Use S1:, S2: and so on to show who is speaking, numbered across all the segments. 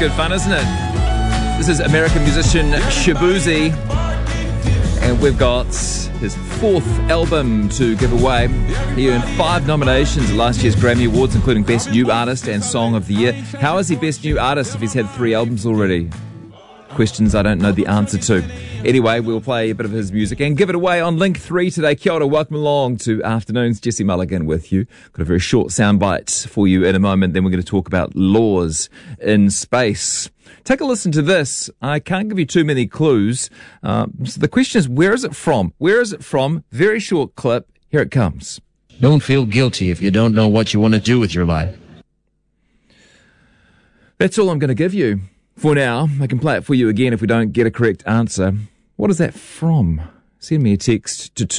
S1: good fun, isn't it? This is American musician Shaboozey, and we've got his fourth album to give away. He earned 5 nominations at last year's Grammy Awards, including Best New Artist and Song of the Year. How is he Best New Artist if he's had 3 albums already? Questions I don't know the answer to. Anyway, we'll play a bit of his music and give it away on Link 3 today. Kia ora, welcome along to Afternoons. Jesse Mulligan with you. Got a very short soundbite for you in a moment. Then we're going to talk about laws in space. Take a listen to this. I can't give you too many clues. So the question is, where is it from? Where is it from? Very short clip. Here it comes.
S2: Don't feel guilty if you don't know what you want to do with your life.
S1: That's all I'm going to give you. For now, I can play it for you again if we don't get a correct answer. What is that from? Send me a text to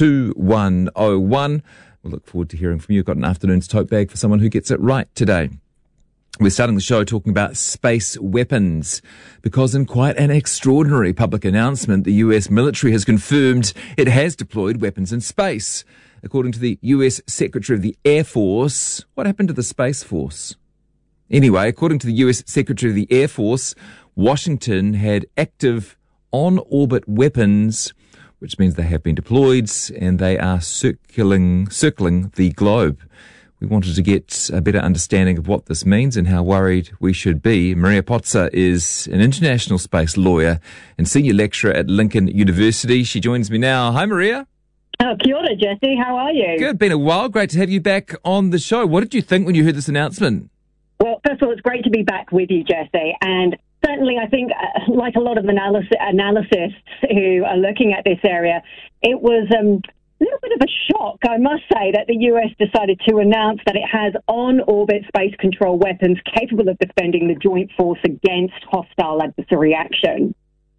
S1: 2101. We'll look forward to hearing from you. I've got an afternoon's tote bag for someone who gets it right today. We're starting the show talking about space weapons because in quite an extraordinary public announcement, the US military has confirmed it has deployed weapons in space. According to the US Secretary of the Air Force, what happened to the Space Force? Anyway, according to the US Secretary of the Air Force, Washington had active on-orbit weapons, which means they have been deployed and they are circling the globe. We wanted to get a better understanding of what this means and how worried we should be. Maria Potser is an international space lawyer and senior lecturer at Lincoln University. She joins me now. Hi, Maria.
S3: Kia ora, Jesse. How are you?
S1: Good. Been a while. Great to have you back on the show. What did you think when you heard this announcement?
S3: Well, first of all, it's great to be back with you, Jesse. And certainly, I think, like a lot of analysts who are looking at this area, it was a little bit of a shock, I must say, that the US decided to announce that it has on-orbit space control weapons capable of defending the joint force against hostile adversary action.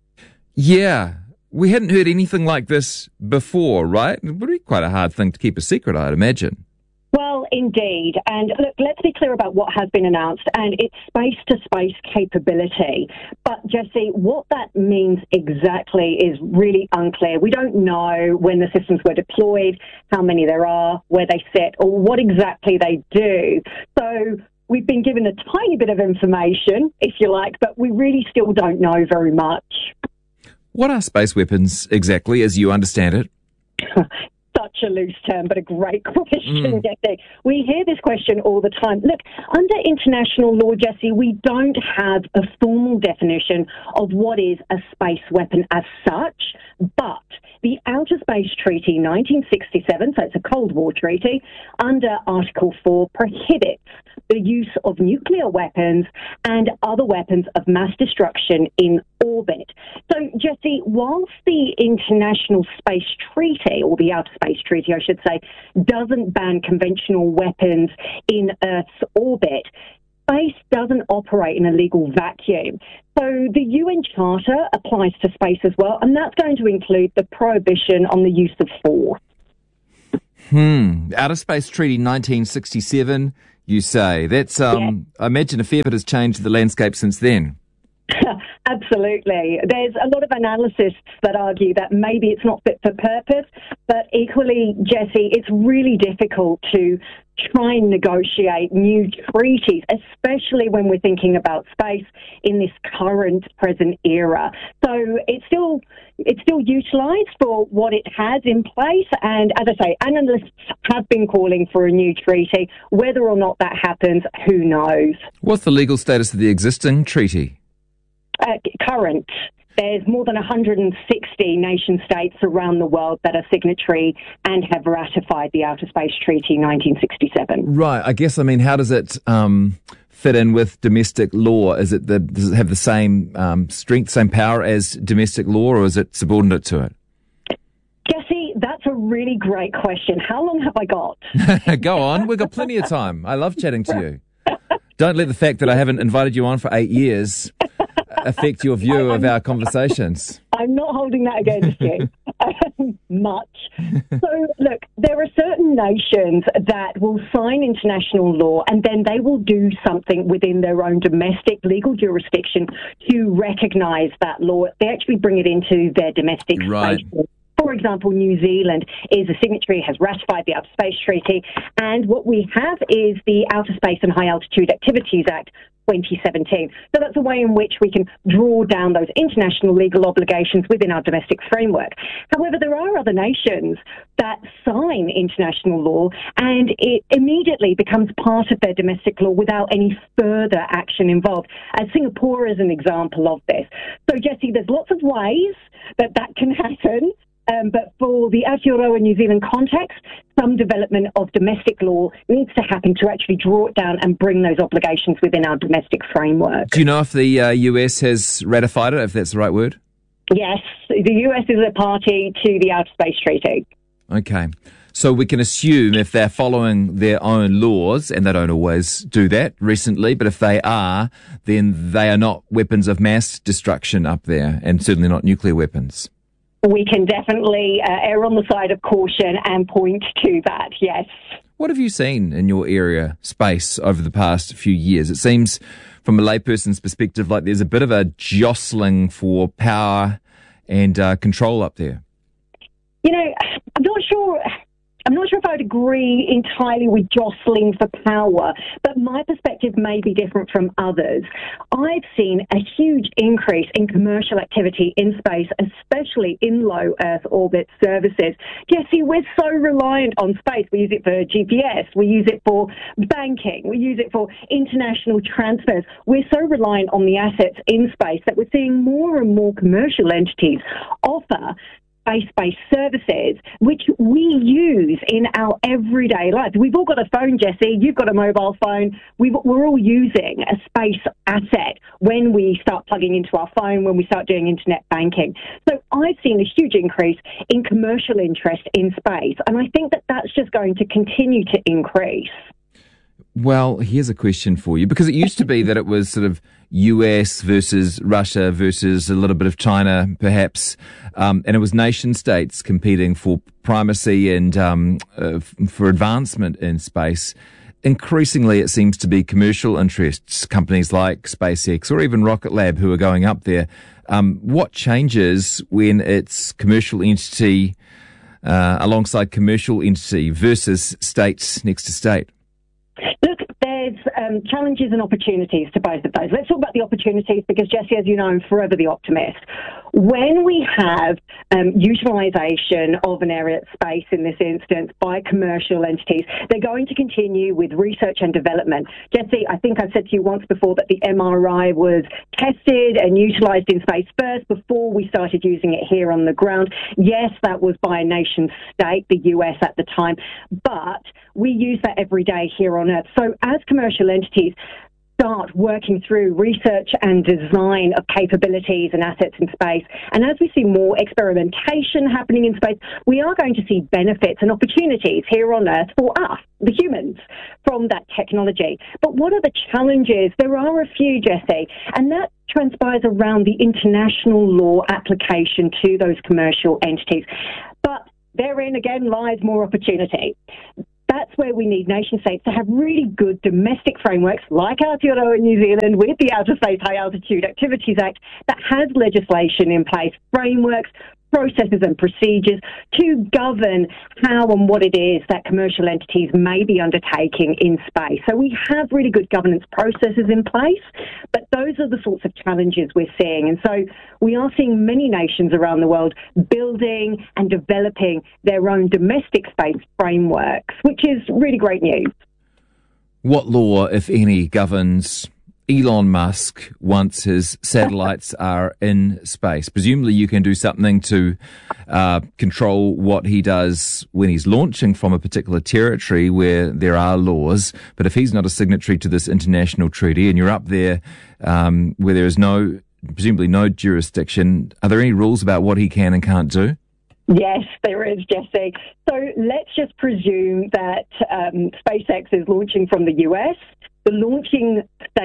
S1: Yeah. We hadn't heard anything like this before, right? It would be quite a hard thing to keep a secret, I'd imagine.
S3: Well, indeed. And look, let's be clear about what has been announced, and it's space-to-space capability. But, Jesse, what that means exactly is really unclear. We don't know when the systems were deployed, how many there are, where they sit, or what exactly they do. So we've been given a tiny bit of information, if you like, but we really still don't know very much.
S1: What are space weapons exactly, as you understand it?
S3: Such a loose term, but a great question, Jesse. We hear this question all the time. Look, under international law, Jesse, we don't have a formal definition of what is a space weapon as such, but the Outer Space Treaty 1967, so it's a Cold War treaty, under Article 4 prohibits the use of nuclear weapons and other weapons of mass destruction in orbit. So, Jesse, whilst the International Space Treaty, or the Outer Space Treaty, I should say, doesn't ban conventional weapons in Earth's orbit, space doesn't operate in a legal vacuum. So the UN Charter applies to space as well, and that's going to include the prohibition on the use of force.
S1: Outer Space Treaty 1967, you say. That's, I imagine a fair bit has changed the landscape since then.
S3: Absolutely. There's a lot of analysts that argue that maybe it's not fit for purpose, but equally, Jesse, it's really difficult to try and negotiate new treaties, especially when we're thinking about space in this present era. So it's still utilised for what it has in place, and as I say, analysts have been calling for a new treaty. Whether or not that happens, who knows?
S1: What's the legal status of the existing treaty?
S3: Current. There's more than 160 nation states around the world that are signatory and have ratified the Outer Space Treaty 1967.
S1: Right. I guess, how does it fit in with domestic law? Does it have the same strength, same power as domestic law, or is it subordinate to it?
S3: Jesse, that's a really great question. How long have I got?
S1: Go on. We've got plenty of time. I love chatting to you. Don't let the fact that I haven't invited you on for 8 years affect your view of our conversations.
S3: I'm not holding that against you much. So, look, there are certain nations that will sign international law and then they will do something within their own domestic legal jurisdiction to recognise that law. They actually bring it into their domestic space. For example, New Zealand is a signatory, has ratified the Outer Space Treaty, and what we have is the Outer Space and High Altitude Activities Act 2017. So that's a way in which we can draw down those international legal obligations within our domestic framework. However, there are other nations that sign international law and it immediately becomes part of their domestic law without any further action involved. Singapore is an example of this. So, Jesse, there's lots of ways that can happen. But for the Aotearoa New Zealand context, some development of domestic law needs to happen to actually draw it down and bring those obligations within our domestic framework.
S1: Do you know if the US has ratified it, if that's the right word?
S3: Yes, the US is a party to the Outer Space Treaty.
S1: Okay. So we can assume if they're following their own laws, and they don't always do that recently, but if they are, then they are not weapons of mass destruction up there, and certainly not nuclear weapons.
S3: We can definitely err on the side of caution and point to that, yes.
S1: What have you seen in your area, space, over the past few years? It seems, from a layperson's perspective, like there's a bit of a jostling for power and control up there.
S3: You know, I'm not sure if I would agree entirely with jostling for power, but my perspective may be different from others. I've seen a huge increase in commercial activity in space, especially in low Earth orbit services. Jesse, we're so reliant on space. We use it for GPS, we use it for banking, we use it for international transfers. We're so reliant on the assets in space that we're seeing more and more commercial entities offer space-based services, which we use in our everyday life. We've all got a phone, Jesse. You've got a mobile phone. We're all using a space asset when we start plugging into our phone, when we start doing internet banking. So I've seen a huge increase in commercial interest in space, and I think that that's just going to continue to increase.
S1: Well, here's a question for you, because it used to be that it was sort of US versus Russia versus a little bit of China, perhaps, and it was nation states competing for primacy and for advancement in space. Increasingly, it seems to be commercial interests, companies like SpaceX or even Rocket Lab who are going up there. What changes when it's commercial entity alongside commercial entity versus states next to state?
S3: Look, there's challenges and opportunities to both of those. Let's talk about the opportunities because, Jesse, as you know, I'm forever the optimist. When we have utilisation of an area of space, in this instance, by commercial entities, they're going to continue with research and development. Jesse, I think I've said to you once before that the MRI was tested and utilised in space first before we started using it here on the ground. Yes, that was by a nation state, the US at the time, but we use that every day here on Earth. So as commercial entities start working through research and design of capabilities and assets in space, and as we see more experimentation happening in space, we are going to see benefits and opportunities here on Earth for us, the humans, from that technology. But what are the challenges? There are a few, Jesse, and that transpires around the international law application to those commercial entities. But therein, again, lies more opportunity. That's where we need nation states to have really good domestic frameworks like Aotearoa New Zealand with the Outer Space High Altitude Activities Act that has legislation in place, frameworks, processes and procedures to govern how and what it is that commercial entities may be undertaking in space. So we have really good governance processes in place, but those are the sorts of challenges we're seeing. And so we are seeing many nations around the world building and developing their own domestic space frameworks, which is really great news.
S1: What law, if any, governs Elon Musk once his satellites are in space? Presumably you can do something to control what he does when he's launching from a particular territory where there are laws. But if he's not a signatory to this international treaty and you're up there where there is presumably no jurisdiction, are there any rules about what he can and can't do?
S3: Yes, there is, Jesse. So let's just presume that SpaceX is launching from the US. The launching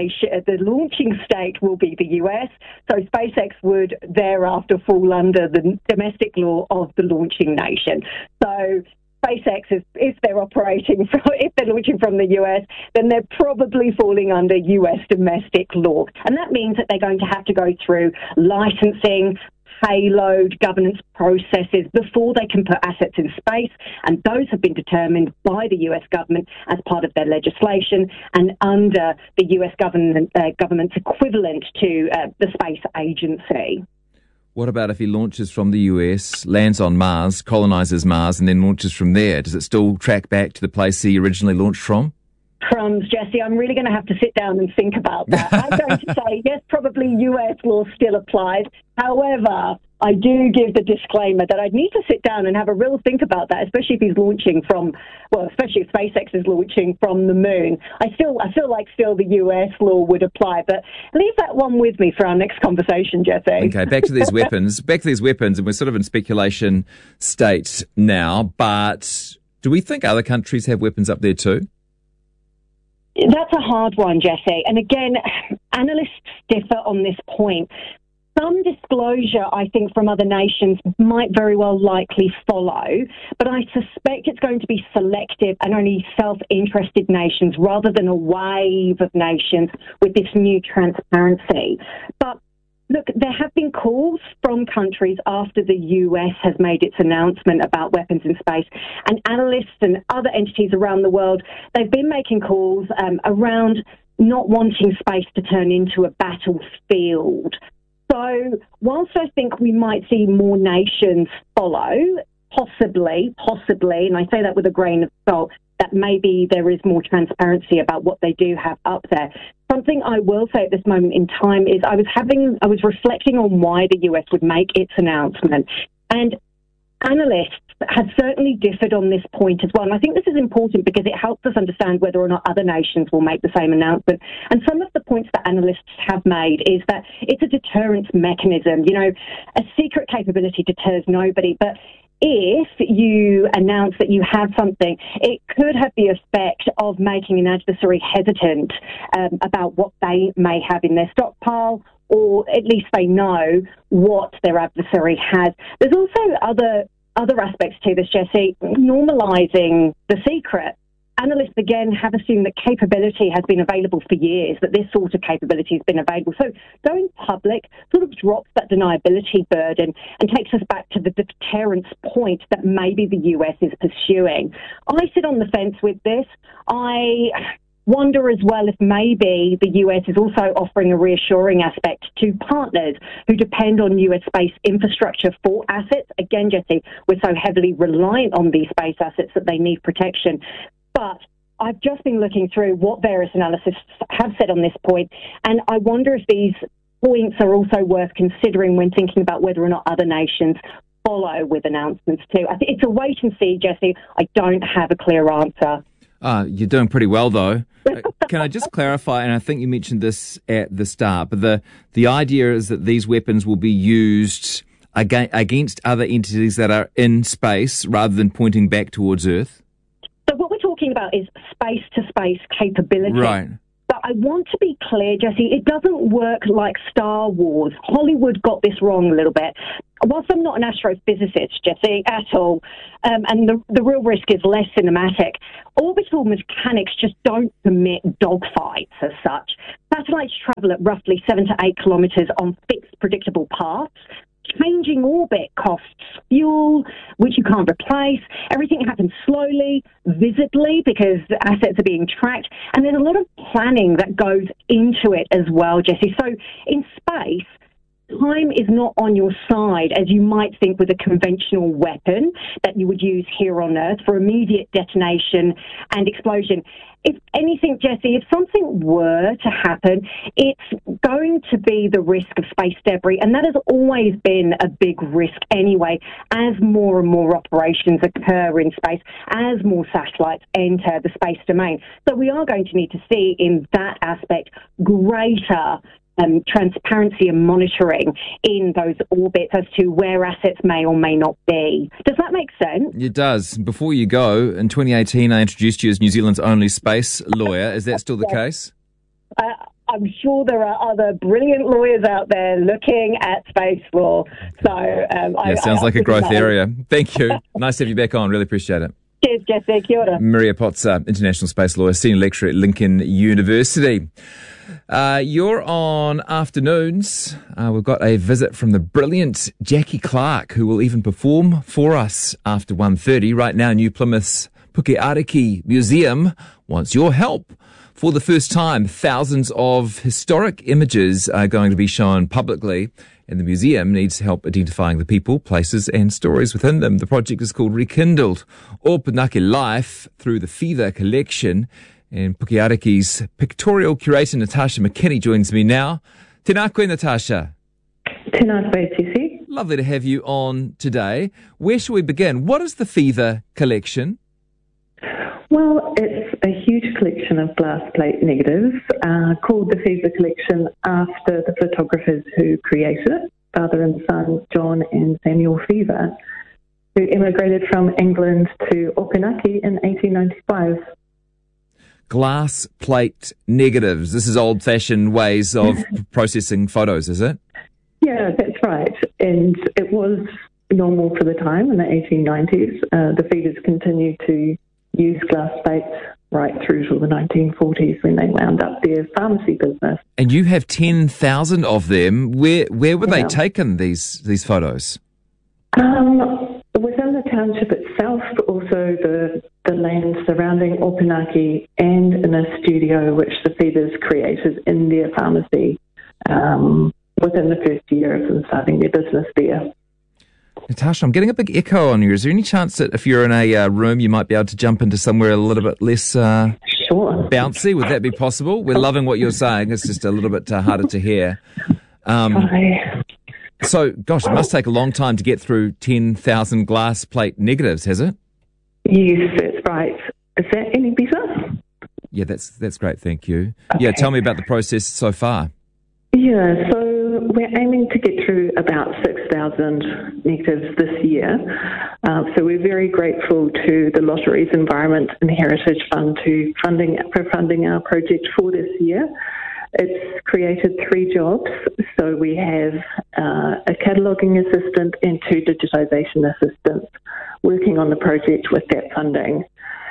S3: state will be the US, so SpaceX would thereafter fall under the domestic law of the launching nation. So SpaceX, if they're launching from the US, then they're probably falling under US domestic law. And that means that they're going to have to go through licensing, payload governance processes before they can put assets in space, and those have been determined by the US government as part of their legislation and under the US government's equivalent to the space agency.
S1: What about if he launches from the US, lands on Mars, colonises Mars, and then launches from there? Does it still track back to the place he originally launched from?
S3: Crumbs, Jesse, I'm really going to have to sit down and think about that. I'm going to say, yes, probably US law still applies. However, I do give the disclaimer that I'd need to sit down and have a real think about that, especially if he's launching from, especially if SpaceX is launching from the moon. I feel like the US law would apply, but leave that one with me for our next conversation, Jesse.
S1: Okay, back to these weapons, and we're sort of in speculation state now, but do we think other countries have weapons up there too?
S3: That's a hard one, Jesse. And again, analysts differ on this point. Some disclosure, I think, from other nations might very well likely follow, but I suspect it's going to be selective and only self-interested nations rather than a wave of nations with this new transparency. But look, there have been calls from countries after the US has made its announcement about weapons in space, and analysts and other entities around the world, they've been making calls around not wanting space to turn into a battlefield. So whilst I think we might see more nations follow, possibly, and I say that with a grain of salt, that maybe there is more transparency about what they do have up there. Something I will say at this moment in time is I was reflecting on why the US would make its announcement. And analysts have certainly differed on this point as well. And I think this is important because it helps us understand whether or not other nations will make the same announcement. And some of the points that analysts have made is that it's a deterrence mechanism. You know, a secret capability deters nobody, but if you announce that you have something, it could have the effect of making an adversary hesitant about what they may have in their stockpile, or at least they know what their adversary has. There's also other aspects to this, Jesse. Normalising the secret. Analysts, again, have assumed that capability has been available for years, that this sort of capability has been available. So going public sort of drops that deniability burden and takes us back to the deterrence point that maybe the US is pursuing. I sit on the fence with this. I wonder as well if maybe the US is also offering a reassuring aspect to partners who depend on US space infrastructure for assets. Again, Jesse, we're so heavily reliant on these space assets that they need protection. But I've just been looking through what various analysts have said on this point, and I wonder if these points are also worth considering when thinking about whether or not other nations follow with announcements too. I think it's a wait and see, Jesse. I don't have a clear answer.
S1: You're doing pretty well, though. Can I just clarify, and I think you mentioned this at the start, but the idea is that these weapons will be used against other entities that are in space rather than pointing back towards Earth?
S3: So what we're talking about is space-to-space capability.
S1: Right.
S3: But I want to be clear, Jesse, it doesn't work like Star Wars. Hollywood got this wrong a little bit. Whilst I'm not an astrophysicist, Jesse, at all, and the real risk is less cinematic, orbital mechanics just don't permit dogfights as such. Satellites travel at roughly 7 to 8 kilometres on fixed, predictable paths. Changing orbit costs fuel, which you can't replace. Everything happens slowly, visibly, because the assets are being tracked. And there's a lot of planning that goes into it as well, Jesse. So in space, time is not on your side, as you might think with a conventional weapon that you would use here on Earth for immediate detonation and explosion. If anything, Jesse, if something were to happen, it's going to be the risk of space debris, and that has always been a big risk anyway, as more and more operations occur in space, as more satellites enter the space domain. So we are going to need to see in that aspect greater transparency and monitoring in those orbits as to where assets may or may not be. Does that make sense?
S1: It does. Before you go, in 2018, I introduced you as New Zealand's only space lawyer. Is that still the case?
S3: I'm sure there are other brilliant lawyers out there looking at space law. So,
S1: sounds like a growth area. Thank you. Nice to have you back on. Really appreciate it.
S3: Cheers, Jesse. Kia ora.
S1: Maria Potts, international space lawyer, senior lecturer at Lincoln University. You're on Afternoons. We've got a visit from the brilliant Jackie Clark, who will even perform for us after 1:30. Right now, New Plymouth's Pukeariki Museum wants your help. For the first time, thousands of historic images are going to be shown publicly, and the museum needs help identifying the people, places and stories within them. The project is called Rekindled Opunake Life through the Fever Collection, and Pukeariki's pictorial curator Natasha McKinney joins me now. Tēnā koe, Natasha.
S4: Tēnā koe, Tisi.
S1: Lovely to have you on today. Where shall we begin? What is the Fever Collection?
S4: Well, it's a huge collection of glass plate negatives called the Fever Collection after the photographers who created it, father and son John and Samuel Fever, who immigrated from England to Opunake in 1895.
S1: Glass plate negatives. This is old-fashioned ways of processing photos, is it?
S4: Yeah, that's right. And it was normal for the time in the 1890s. The Fevers continued to use glass plates right through to the 1940s when they wound up their pharmacy business.
S1: And you have 10,000 of them. Where were they taken, these photos?
S4: Within the township itself, but also the land surrounding Opunake, and in a studio which the Fevers created in their pharmacy within the first year of them starting their business there.
S1: Natasha, I'm getting a big echo on you. Is there any chance that if you're in a room, you might be able to jump into somewhere a little bit less
S4: Sure.
S1: bouncy? Would that be possible? We're loving what you're saying. It's just a little bit harder to hear. So, gosh, it must take a long time to get through 10,000 glass plate negatives, has it?
S4: Yes, that's right. Is that any better?
S1: Yeah, that's great. Thank you.
S4: Okay.
S1: Yeah, tell me about the process so far.
S4: Yeah, so we're aiming to get through about 6,000 negatives this year. So we're very grateful to the Lotteries Environment and Heritage Fund for funding our project for this year. It's created 3 jobs. So we have a cataloguing assistant and 2 digitisation assistants working on the project with that funding.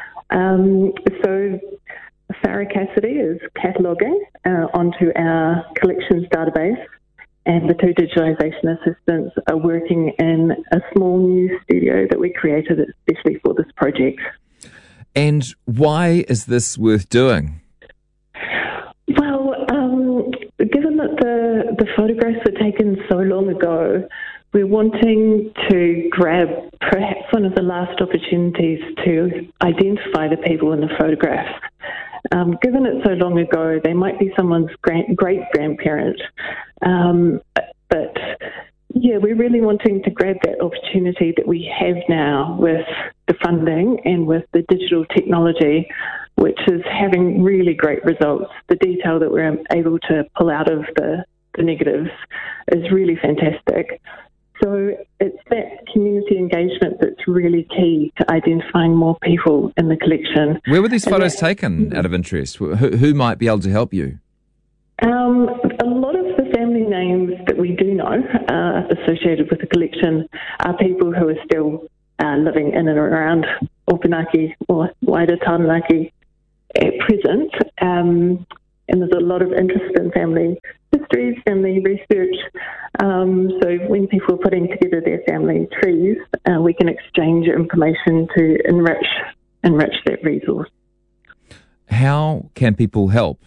S4: So Sarah Cassidy is cataloguing onto our collections database, and the 2 digitisation assistants are working in a small new studio that we created especially for this project.
S1: And why is this worth doing?
S4: Well, given that the photographs were taken so long ago, we're wanting to grab perhaps one of the last opportunities to identify the people in the photographs. Given it's so long ago, they might be someone's great-grandparent. But, yeah, we're really wanting to grab that opportunity that we have now with the funding and with the digital technology, which is having really great results. The detail that we're able to pull out of the negatives is really fantastic. So it's that community engagement that's really key to identifying more people in the collection.
S1: Where were these photos taken, out of interest? Who might be able to help you?
S4: A lot of the family names that we do know associated with the collection are people who are still living in and around Opunake or wider Taranaki at present. And there's a lot of interest in family histories, family research. So when people are putting together their family trees, we can exchange information to enrich that resource.
S1: How can people help?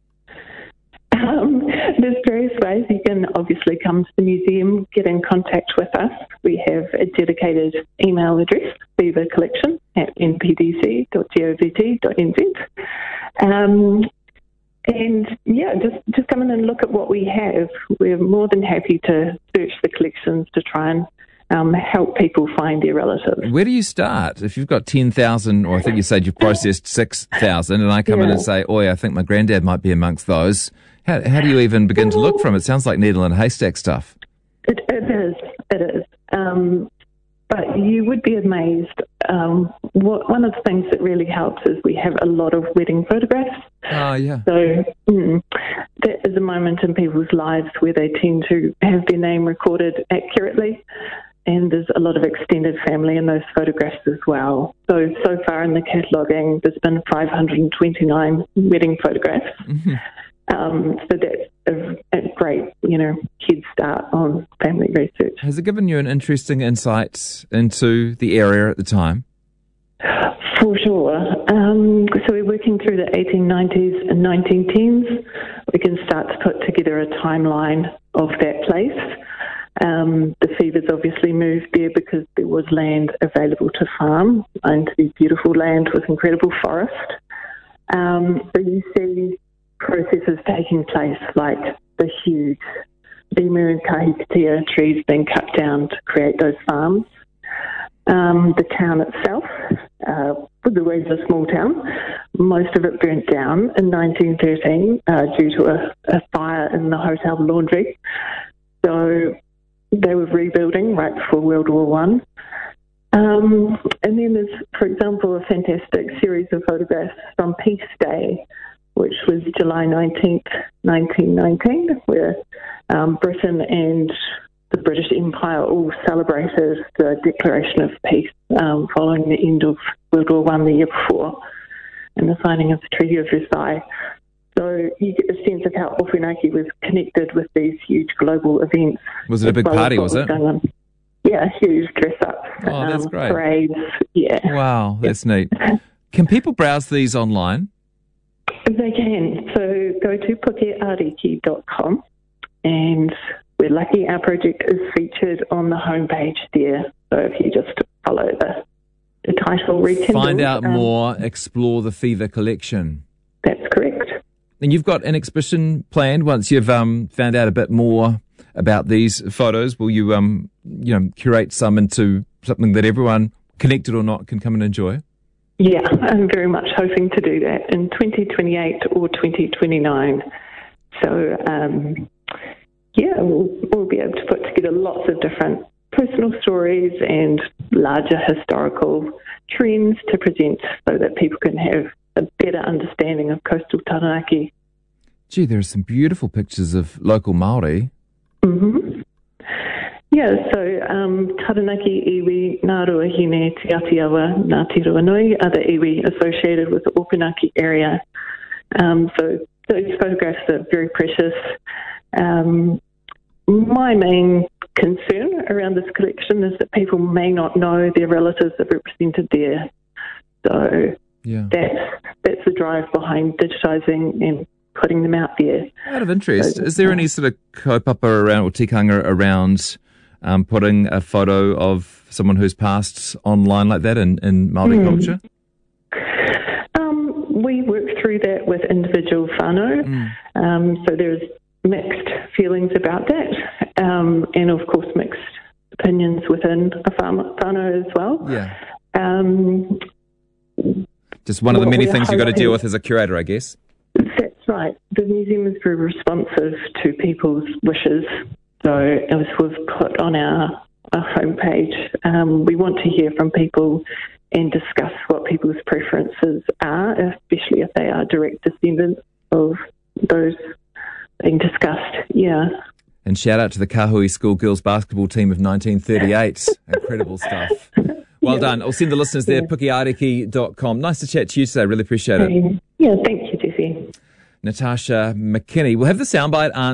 S4: There's various ways. You can obviously come to the museum, get in contact with us. We have a dedicated email address, fevercollection@npdc.govt.nz. And yeah, just come in and look at what we have. We're more than happy to search the collections to try and help people find their relatives.
S1: Where do you start? If you've got 10,000, or I think you said you've processed 6,000, and I come in and say, "Oi, I think my granddad might be amongst those." How do you even begin to look from it? It sounds like needle in a haystack stuff.
S4: It is. But you would be amazed. One of the things that really helps is we have a lot of wedding photographs.
S1: Oh, yeah.
S4: So that is a moment in people's lives where they tend to have their name recorded accurately. And there's a lot of extended family in those photographs as well. So far in the cataloguing, there's been 529 wedding photographs. Mm-hmm. So that's a great, head start on family research.
S1: Has it given you an interesting insight into the area at the time?
S4: For sure. So we're working through the 1890s and 1910s. We can start to put together a timeline of that place. The Fevers obviously moved there because there was land available to farm, and to be beautiful land with incredible forest. So you see processes taking place like the huge Limu and Kahikatea trees being cut down to create those farms. The town itself was always a small town. Most of it burnt down in 1913 due to a fire in the hotel laundry. So they were rebuilding right before World War One. And then there's, for example, a fantastic series of photographs from Peace Day, which was July 19th, 1919, where Britain and the British Empire all celebrated the declaration of peace following the end of World War One the year before and the signing of the Treaty of Versailles. So you get the sense of how Opunake was connected with these huge global events.
S1: Was it a big party, was it?
S4: Yeah, huge dress-ups.
S1: Oh, that's great.
S4: Parades, yeah.
S1: Wow, that's neat. Can people browse these online?
S4: They can. So go to pukeariki.com, and we're lucky our project is featured on the homepage there. So if you just follow the title, rekindle.
S1: Find out more, explore the Fever collection.
S4: That's correct.
S1: And you've got an exhibition planned once you've found out a bit more about these photos. Will you, curate some into something that everyone, connected or not, can come and enjoy?
S4: Yeah, I'm very much hoping to do that in 2028 or 2029. So, we'll be able to put together lots of different personal stories and larger historical trends to present so that people can have a better understanding of coastal Taranaki.
S1: Gee, there are some beautiful pictures of local Māori.
S4: Mm-hmm. Yeah, so Taranaki iwi, Ngā Ruahine, Te Atiawa, Ngāti Ruanui are the iwi associated with the Opunake area. So those photographs are very precious. My main concern around this collection is that people may not know their relatives are represented there. So that's the drive behind digitising and putting them out there.
S1: Out of interest, is there any sort of kaupapa around or tikanga around putting a photo of someone who's passed online like that in Māori culture?
S4: We work through that with individual whānau. So there's mixed feelings about that, and of course mixed opinions within a whānau as well.
S1: Yeah. Just one of the many things you've got to deal with as a curator, I guess.
S4: That's right. The museum is very responsive to people's wishes. So as we've put on our homepage, we want to hear from people and discuss what people's preferences are, especially if they are direct descendants of those being discussed. Yeah.
S1: And shout out to the Kahui School girls basketball team of 1938. Incredible stuff. Well done. I'll send the listeners there, pukeariki.com. Nice to chat to you today. Really appreciate it.
S4: Yeah, thank you, Jesse.
S1: Natasha McKinney. We'll have the soundbite